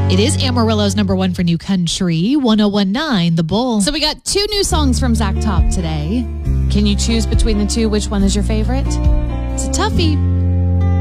It is Amarillo's number one for new country, 1019 The Bull. So we got 2 new songs from Zach Top today. Can you choose between the two? Which one is your favorite? It's a toughie.